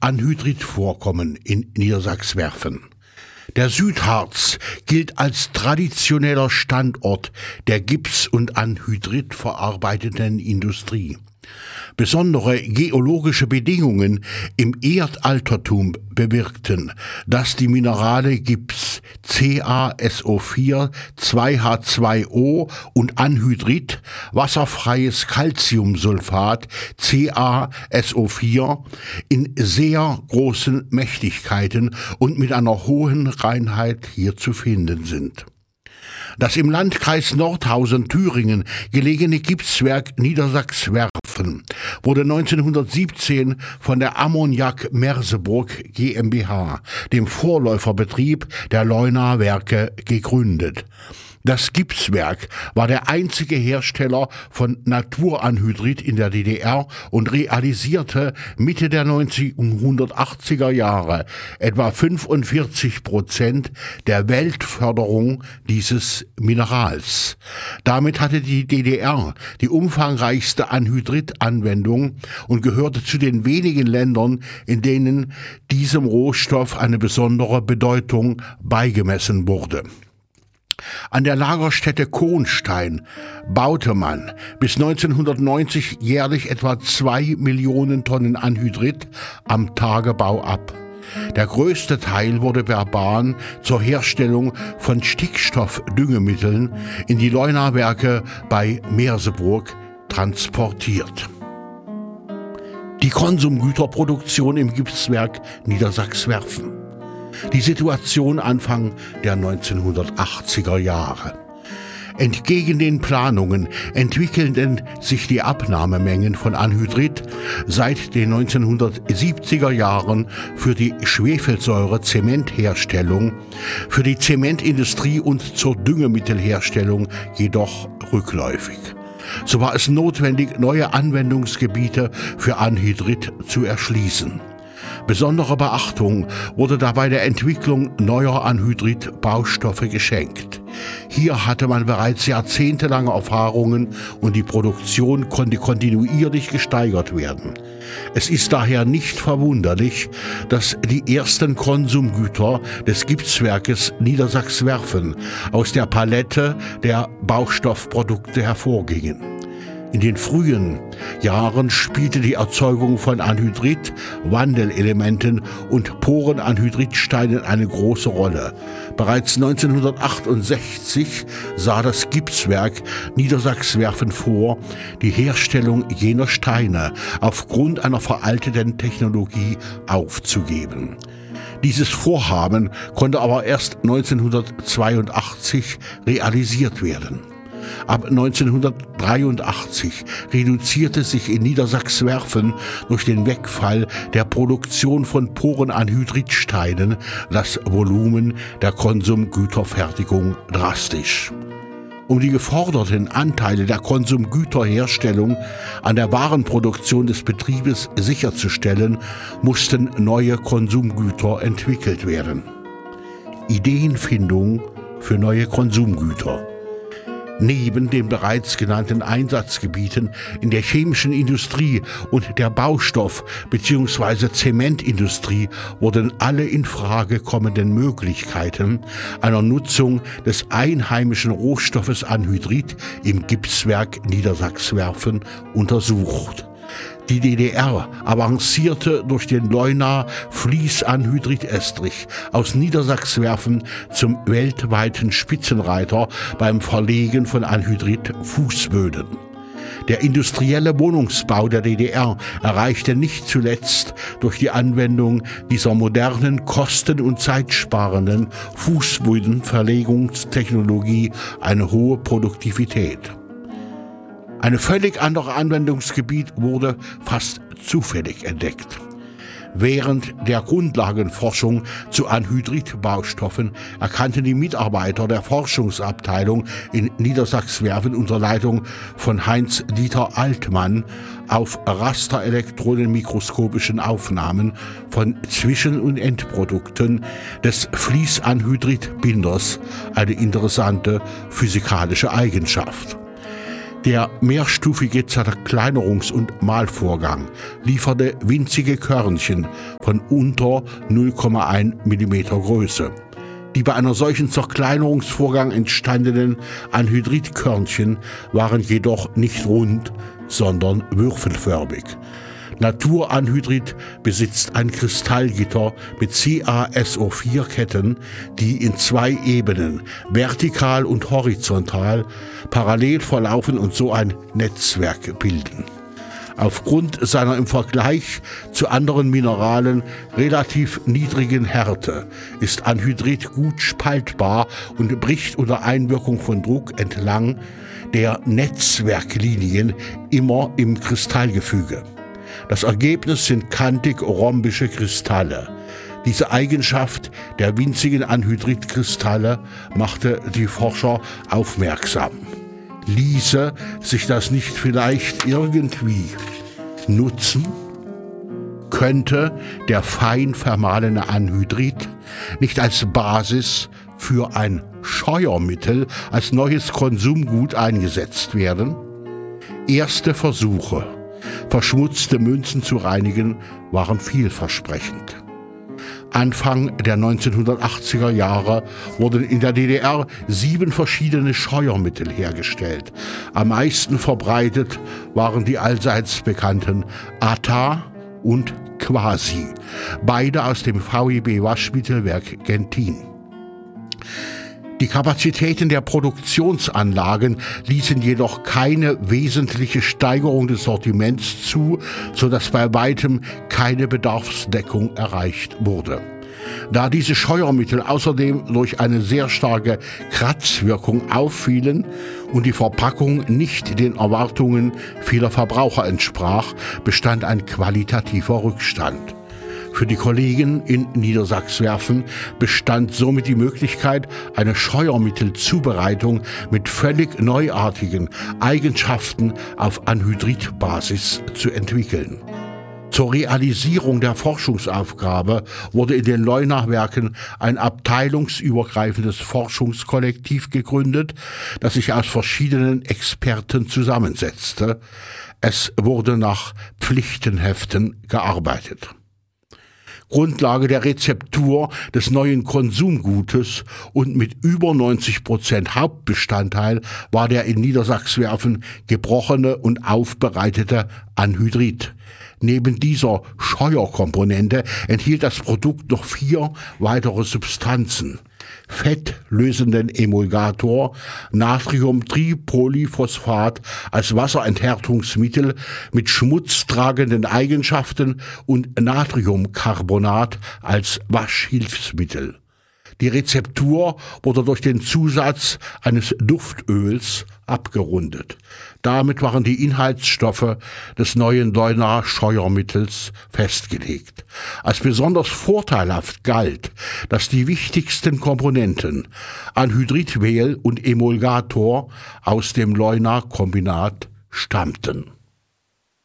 Gipsanhydritvorkommen in Niedersachswerfen. Der Südharz gilt als traditioneller Standort der Gips- und Anhydrit verarbeitenden Industrie. Besondere geologische Bedingungen im Erdaltertum bewirkten, dass die Minerale Gips, CaSO4, 2H2O und Anhydrit, wasserfreies Calciumsulfat, CaSO4, in sehr großen Mächtigkeiten und mit einer hohen Reinheit hier zu finden sind. Das im Landkreis Nordhausen-Thüringen gelegene Gipswerk Niedersachswerfen wurde 1917 von der Ammoniak Merseburg GmbH, dem Vorläuferbetrieb der Leunaer Werke, gegründet. Das Gipswerk war der einzige Hersteller von Naturanhydrit in der DDR und realisierte Mitte der 1980er Jahre etwa 45% der Weltförderung dieses Minerals. Damit hatte die DDR die umfangreichste Anhydrit-Anwendung und gehörte zu den wenigen Ländern, in denen diesem Rohstoff eine besondere Bedeutung beigemessen wurde. An der Lagerstätte Kohnstein baute man bis 1990 jährlich etwa 2 Millionen Tonnen Anhydrit am Tagebau ab. Der größte Teil wurde per Bahn zur Herstellung von Stickstoffdüngemitteln in die Leunaer Werke bei Merseburg transportiert. Die Konsumgüterproduktion im Gipswerk Niedersachswerfen. Die Situation Anfang der 1980er Jahre. Entgegen den Planungen entwickelten sich die Abnahmemengen von Anhydrit seit den 1970er Jahren für die Schwefelsäure-Zementherstellung, für die Zementindustrie und zur Düngemittelherstellung jedoch rückläufig. So war es notwendig, neue Anwendungsgebiete für Anhydrit zu erschließen. Besondere Beachtung wurde dabei der Entwicklung neuer Anhydrit-Baustoffe geschenkt. Hier hatte man bereits jahrzehntelange Erfahrungen und die Produktion konnte kontinuierlich gesteigert werden. Es ist daher nicht verwunderlich, dass die ersten Konsumgüter des Gipswerkes Niedersachswerfen aus der Palette der Baustoffprodukte hervorgingen. In den frühen Jahren spielte die Erzeugung von Anhydrit, Wandelelementen und Porenanhydritsteinen eine große Rolle. Bereits 1968 sah das Gipswerk Niedersachswerfen vor, die Herstellung jener Steine aufgrund einer veralteten Technologie aufzugeben. Dieses Vorhaben konnte aber erst 1982 realisiert werden. Ab 1983 reduzierte sich in Niedersachswerfen durch den Wegfall der Produktion von Porenanhydritsteinen das Volumen der Konsumgüterfertigung drastisch. Um die geforderten Anteile der Konsumgüterherstellung an der Warenproduktion des Betriebes sicherzustellen, mussten neue Konsumgüter entwickelt werden. Ideenfindung für neue Konsumgüter. Neben den bereits genannten Einsatzgebieten in der chemischen Industrie und der Baustoff- bzw. Zementindustrie wurden alle in Frage kommenden Möglichkeiten einer Nutzung des einheimischen Rohstoffes Anhydrit im Gipswerk Niedersachswerfen untersucht. Die DDR avancierte durch den Leunaer Fließanhydrit-Estrich aus Niedersachswerfen zum weltweiten Spitzenreiter beim Verlegen von Anhydrit-Fußböden. Der industrielle Wohnungsbau der DDR erreichte nicht zuletzt durch die Anwendung dieser modernen, kosten- und zeitsparenden Fußbödenverlegungstechnologie eine hohe Produktivität. Ein völlig anderes Anwendungsgebiet wurde fast zufällig entdeckt. Während der Grundlagenforschung zu Anhydrit-Baustoffen erkannten die Mitarbeiter der Forschungsabteilung in Niedersachswerfen unter Leitung von Heinz-Dieter Altmann auf rasterelektronenmikroskopischen Aufnahmen von Zwischen- und Endprodukten des Fließanhydrit-Binders eine interessante physikalische Eigenschaft. Der mehrstufige Zerkleinerungs- und Mahlvorgang lieferte winzige Körnchen von unter 0,1 mm Größe. Die bei einer solchen Zerkleinerungsvorgang entstandenen Anhydritkörnchen waren jedoch nicht rund, sondern würfelförmig. Naturanhydrit besitzt ein Kristallgitter mit CaSO4-Ketten, die in 2 Ebenen, vertikal und horizontal, parallel verlaufen und so ein Netzwerk bilden. Aufgrund seiner im Vergleich zu anderen Mineralen relativ niedrigen Härte ist Anhydrit gut spaltbar und bricht unter Einwirkung von Druck entlang der Netzwerklinien immer im Kristallgefüge. Das Ergebnis sind kantig-rhombische Kristalle. Diese Eigenschaft der winzigen Anhydritkristalle machte die Forscher aufmerksam. Ließe sich das nicht vielleicht irgendwie nutzen? Könnte der fein vermahlene Anhydrit nicht als Basis für ein Scheuermittel, als neues Konsumgut eingesetzt werden? Erste Versuche, verschmutzte Münzen zu reinigen, waren vielversprechend. Anfang der 1980er Jahre wurden in der DDR 7 verschiedene Scheuermittel hergestellt. Am meisten verbreitet waren die allseits bekannten ATA und Quasi, beide aus dem VEB-Waschmittelwerk Gentin. Die Kapazitäten der Produktionsanlagen ließen jedoch keine wesentliche Steigerung des Sortiments zu, sodass bei weitem keine Bedarfsdeckung erreicht wurde. Da diese Scheuermittel außerdem durch eine sehr starke Kratzwirkung auffielen und die Verpackung nicht den Erwartungen vieler Verbraucher entsprach, bestand ein qualitativer Rückstand. Für die Kollegen in Niedersachswerfen bestand somit die Möglichkeit, eine Scheuermittelzubereitung mit völlig neuartigen Eigenschaften auf Anhydritbasis zu entwickeln. Zur Realisierung der Forschungsaufgabe wurde in den Leuna-Werken ein abteilungsübergreifendes Forschungskollektiv gegründet, das sich aus verschiedenen Experten zusammensetzte. Es wurde nach Pflichtenheften gearbeitet. Grundlage der Rezeptur des neuen Konsumgutes und mit über 90% Hauptbestandteil war der in Niedersachswerfen gebrochene und aufbereitete Anhydrit. Neben dieser Scheuerkomponente enthielt das Produkt noch 4 weitere Substanzen: fettlösenden Emulgator, Natriumtripolyphosphat als Wasserenthärtungsmittel mit schmutztragenden Eigenschaften und Natriumcarbonat als Waschhilfsmittel. Die Rezeptur wurde durch den Zusatz eines Duftöls abgerundet. Damit waren die Inhaltsstoffe des neuen Leuna-Scheuermittels festgelegt. Als besonders vorteilhaft galt, dass die wichtigsten Komponenten Anhydritmehl und Emulgator aus dem Leuna-Kombinat stammten.